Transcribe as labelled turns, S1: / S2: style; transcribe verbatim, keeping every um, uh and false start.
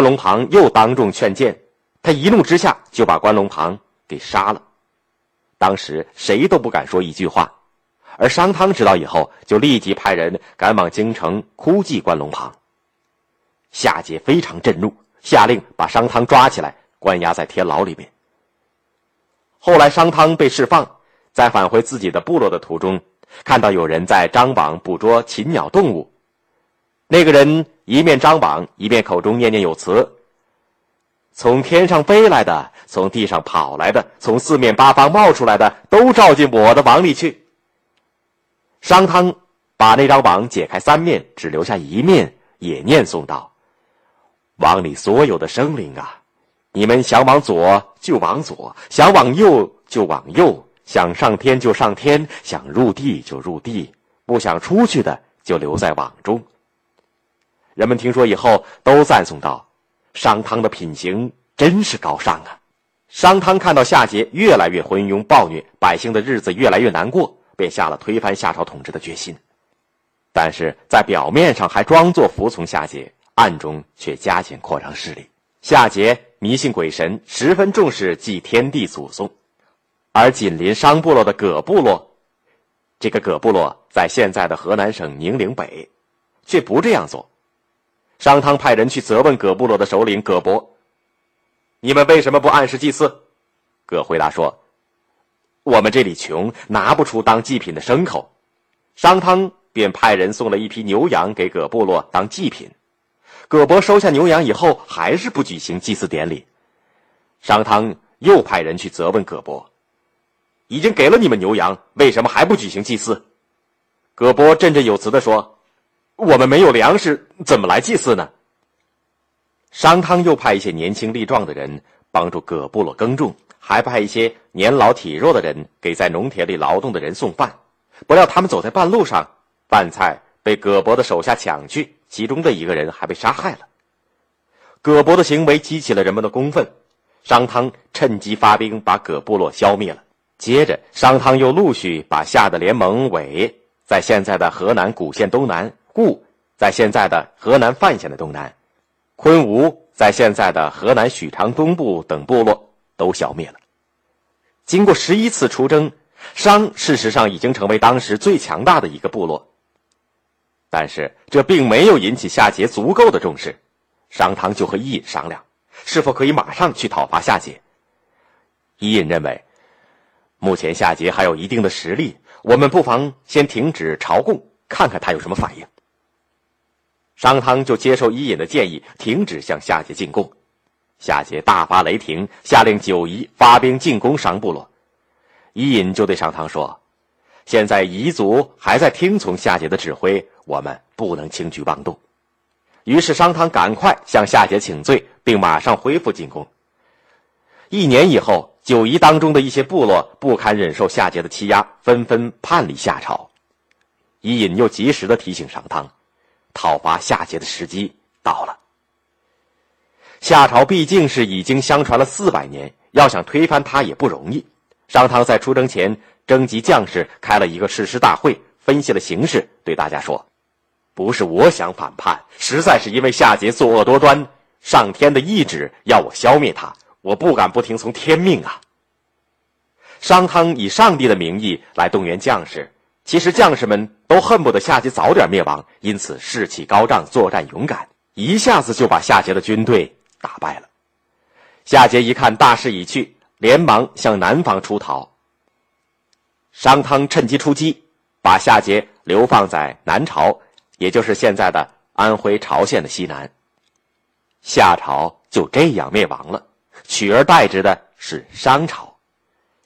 S1: 关龙庞又当众劝谏，他一怒之下就把关龙庞给杀了。当时谁都不敢说一句话，而商汤知道以后，就立即派人赶往京城哭祭关龙庞。夏桀非常震怒，下令把商汤抓起来，关押在天牢里面。后来商汤被释放，在返回自己的部落的途中，看到有人在张网捕捉禽鸟动物。那个人一面张网，一面口中念念有词：从天上飞来的，从地上跑来的，从四面八方冒出来的，都照进我的网里去。商汤把那张网解开三面，只留下一面，也念诵道：网里所有的生灵啊，你们想往左就往左，想往右就往右，想上天就上天，想入地就入地，不想出去的就留在网中。人们听说以后都赞颂道：商汤的品行真是高尚啊。商汤看到夏桀越来越昏庸暴虐，百姓的日子越来越难过，便下了推翻夏朝统治的决心。但是在表面上还装作服从夏桀，暗中却加紧扩张势力。夏桀迷信鬼神，十分重视祭天地祖宗。而紧邻商部落的葛部落，这个葛部落在现在的河南省宁陵北，却不这样做。商汤派人去责问葛部落的首领葛伯：你们为什么不按时祭祀？葛回答说：我们这里穷，拿不出当祭品的牲口。商汤便派人送了一批牛羊给葛部落当祭品。葛伯收下牛羊以后，还是不举行祭祀典礼。商汤又派人去责问葛伯：已经给了你们牛羊，为什么还不举行祭祀？葛伯振振有词地说：我们没有粮食，怎么来祭祀呢？商汤又派一些年轻力壮的人帮助葛部落耕种，还派一些年老体弱的人给在农田里劳动的人送饭。不料他们走在半路上，饭菜被葛伯的手下抢去，其中的一个人还被杀害了。葛伯的行为激起了人们的公愤，商汤趁机发兵把葛部落消灭了。接着商汤又陆续把夏的联盟韦在现在的河南谷县东南，固在现在的河南范县的东南，昆吾在现在的河南许昌东部等部落都消灭了。经过十一次出征，商事实上已经成为当时最强大的一个部落。但是这并没有引起夏桀足够的重视，商汤就和伊尹商量，是否可以马上去讨伐夏桀。伊尹认为，目前夏桀还有一定的实力，我们不妨先停止朝贡，看看他有什么反应。商汤就接受伊尹的建议，停止向夏桀进贡。夏桀大发雷霆，下令九夷发兵进攻商部落。伊尹就对商汤说：现在夷族还在听从夏桀的指挥，我们不能轻举妄动。于是商汤赶快向夏桀请罪，并马上恢复进攻。一年以后，九夷当中的一些部落不堪忍受夏桀的欺压，纷纷叛离夏朝。伊尹又及时地提醒商汤，讨伐夏桀的时机到了。夏朝毕竟是已经相传了四百年，要想推翻它也不容易。商汤在出征前征集将士，开了一个誓师大会，分析了形势，对大家说：不是我想反叛，实在是因为夏桀作恶多端，上天的意志要我消灭他，我不敢不听从天命啊。商汤以上帝的名义来动员将士，其实将士们都恨不得夏桀早点灭亡，因此士气高涨，作战勇敢，一下子就把夏桀的军队打败了。夏桀一看大势已去，连忙向南方出逃。商汤趁机出击，把夏桀流放在南朝，也就是现在的安徽巢县的西南。夏朝就这样灭亡了，取而代之的是商朝。